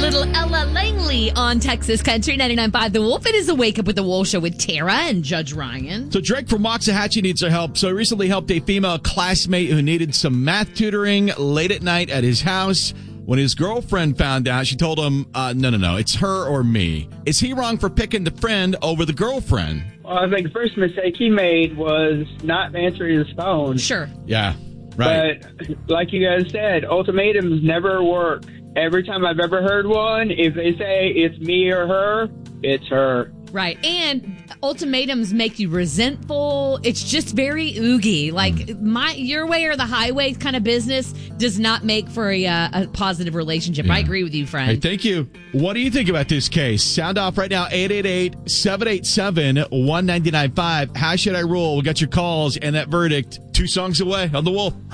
Little Ella Langley on Texas Country 99.5 The Wolf. It is a Wake Up with the Wolf show with Tara and Judge Ryan. So Drake from Waxahachie needs our help. So he recently helped a female classmate who needed some math tutoring late at night at his house. When his girlfriend found out, she told him, no, it's her or me. Is he wrong for picking the friend over the girlfriend? Well, I think the first mistake he made was not answering his phone. Sure. Yeah, right. But like you guys said, ultimatums never work. Every time I've ever heard one, if they say it's me or her, it's her. Right. And ultimatums make you resentful. It's just very oogie. Like your way or the highway kind of business does not make for a positive relationship. Yeah. I agree with you, friend. Hey, thank you. What do you think about this case? Sound off right now, 888-787-1995. How should I rule? We got your calls and that verdict 2 songs away on The Wolf.